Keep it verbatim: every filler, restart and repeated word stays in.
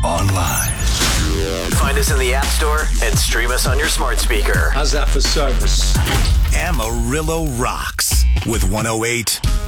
online. Find us in the App Store and stream us on your smart speaker. How's that for service? Amarillo Rocks with one oh eight